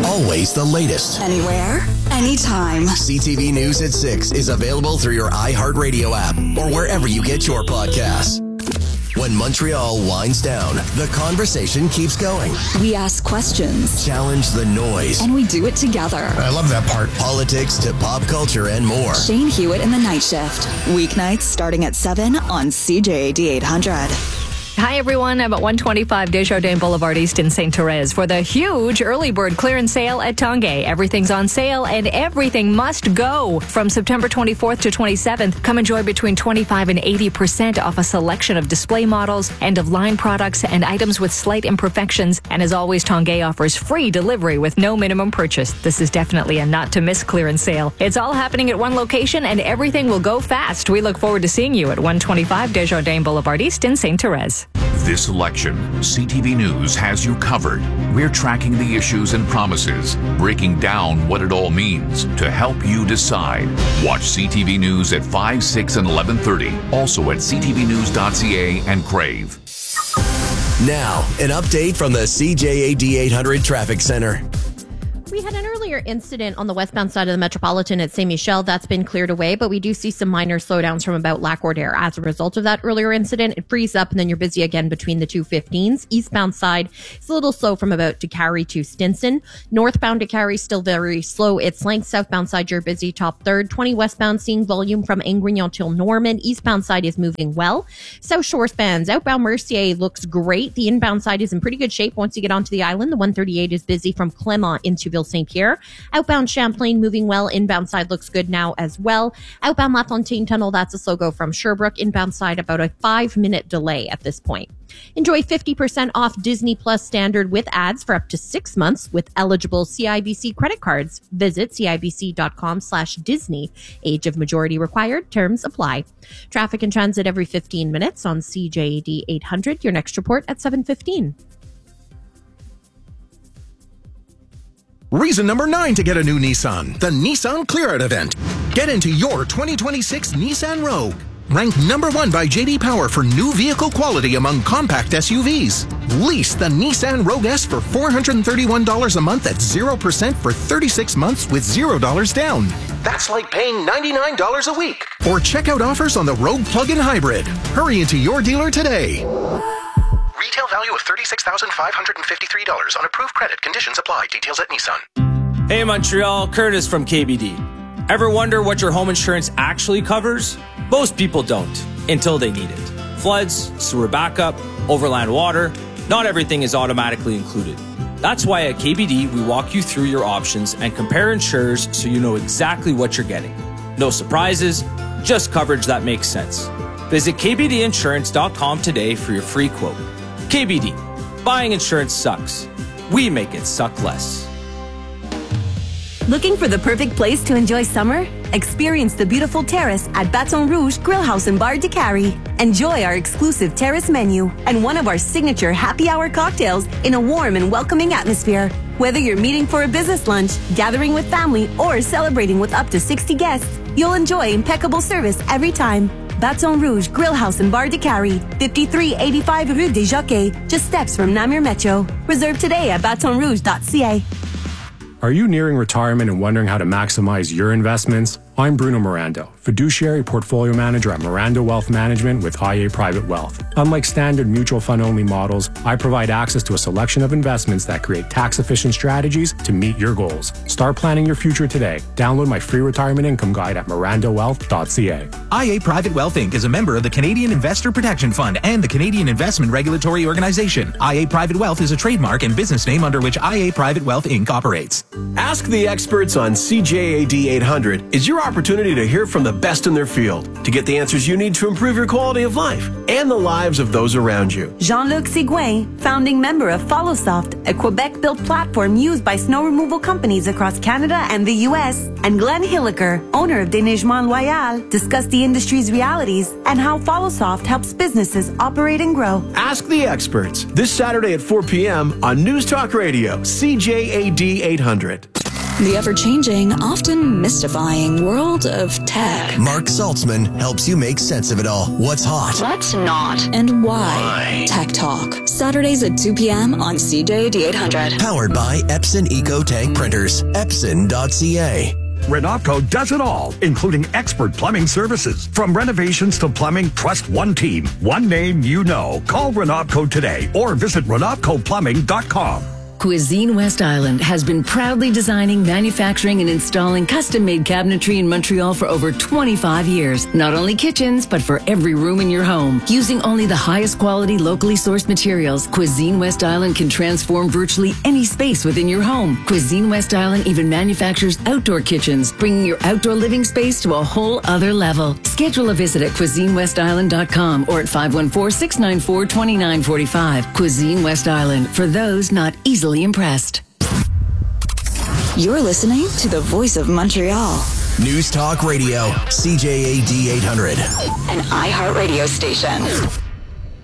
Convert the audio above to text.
Always the latest. Anywhere, anytime. CTV News at 6 is available through your iHeartRadio app or wherever you get your podcasts. When Montreal winds down, the conversation keeps going. We ask questions. Challenge the noise. And we do it together. I love that part. Politics to pop culture and more. Shane Hewitt in the Night Shift. Weeknights starting at 7 on CJAD 800. Hi, everyone. I'm at 125 Desjardins Boulevard East in St. Therese for the huge early bird clearance sale at Tanguay. Everything's on sale and everything must go. From September 24th to 27th, come enjoy between 25 and 80% off a selection of display models, end-of-line products, and items with slight imperfections. And as always, Tanguay offers free delivery with no minimum purchase. This is definitely a not-to-miss clearance sale. It's all happening at one location and everything will go fast. We look forward to seeing you at 125 Desjardins Boulevard East in St. Therese. This election, CTV News has you covered. We're tracking the issues and promises, breaking down what it all means to help you decide. Watch CTV News at 5, 6, and 11:30. Also at ctvnews.ca and Crave. Now, an update from the CJAD 800 Traffic Center. We had an earlier incident on the westbound side of the Metropolitan at Saint Michel. That's been cleared away, but we do see some minor slowdowns from about Lac-Ordere. As a result of that earlier incident, it frees up and then you're busy again between the 215s. Eastbound side is a little slow from about Décarie to Stinson. Northbound Décarie still very slow. It's length. Southbound side, you're busy. Top third. 20 westbound seeing volume from Angrignon till Norman. Eastbound side is moving well. South Shore spans. Outbound Mercier looks great. The inbound side is in pretty good shape once you get onto the island. The 138 is busy from Clement into Ville-Saint-Pierre. Outbound Champlain moving well. Inbound side looks good now as well. Outbound La Fontaine Tunnel, that's a slow go from Sherbrooke. Inbound side, about a 5-minute delay at this point. Enjoy 50% off Disney Plus Standard with ads for up to 6 months with eligible CIBC credit cards. Visit cibc.com/Disney. Age of majority required. Terms apply. Traffic and transit every 15 minutes on CJAD 800. Your next report at 7:15. Reason number 9 to get a new Nissan, the Nissan Clear Out event. Get into your 2026 Nissan Rogue. Ranked number 1 by J.D. Power for new vehicle quality among compact SUVs. Lease the Nissan Rogue S for $431 a month at 0% for 36 months with $0 down. That's like paying $99 a week. Or check out offers on the Rogue Plug-in Hybrid. Hurry into your dealer today. Retail value of $36,553 on approved credit. Conditions apply. Details at Nissan. Hey Montreal, Curtis from KBD. Ever wonder what your home insurance actually covers? Most people don't, until they need it. Floods, sewer backup, overland water, not everything is automatically included. That's why at KBD we walk you through your options and compare insurers so you know exactly what you're getting. No surprises, just coverage that makes sense. Visit kbdinsurance.com today for your free quote. KBD, buying insurance sucks. We make it suck less. Looking for the perfect place to enjoy summer? Experience the beautiful terrace at Baton Rouge Grill House and Bar Décarie. Enjoy our exclusive terrace menu and one of our signature happy hour cocktails in a warm and welcoming atmosphere. Whether you're meeting for a business lunch, gathering with family, or celebrating with up to 60 guests, you'll enjoy impeccable service every time. Baton Rouge Grill House and Bar Décarie, 5385 Rue des Jockeys, just steps from Namur Metro. Reserve today at batonrouge.ca. Are you nearing retirement and wondering how to maximize your investments? I'm Bruno Mirando, fiduciary portfolio manager at Mirando Wealth Management with IA Private Wealth. Unlike standard mutual fund only models, I provide access to a selection of investments that create tax-efficient strategies to meet your goals. Start planning your future today. Download my free retirement income guide at mirandowealth.ca. IA Private Wealth Inc. is a member of the Canadian Investor Protection Fund and the Canadian Investment Regulatory Organization. IA Private Wealth is a trademark and business name under which IA Private Wealth Inc. operates. Ask the experts on CJAD 800 is your opportunity to hear from the best in their field to get the answers you need to improve your quality of life and the lives of those around you. Jean-Luc Sigouin, founding member of FollowSoft, a Quebec-built platform used by snow removal companies across Canada and the U.S., and Glenn Hilliker, owner of Déneigement Loyal, discuss the industry's realities and how FollowSoft helps businesses operate and grow. Ask the experts this Saturday at 4 p.m. on News Talk Radio, CJAD 800. The ever-changing, often mystifying world of tech. Mark Saltzman helps you make sense of it all. What's hot? What's not? And why? Tech Talk. Saturdays at 2 p.m. on CJAD 800. Powered by Epson EcoTank Printers. Epson.ca. Renopco does it all, including expert plumbing services. From renovations to plumbing, trust one team, one name you know. Call Renopco today or visit RenopcoPlumbing.com. Cuisine West Island has been proudly designing, manufacturing, and installing custom-made cabinetry in Montreal for over 25 years. Not only kitchens, but for every room in your home. Using only the highest quality, locally sourced materials, Cuisine West Island can transform virtually any space within your home. Cuisine West Island even manufactures outdoor kitchens, bringing your outdoor living space to a whole other level. Schedule a visit at CuisineWestIsland.com or at 514-694-2945. Cuisine West Island, for those not easily impressed. You're listening to the voice of Montreal. News Talk Radio, CJAD 800. An iHeartRadio station.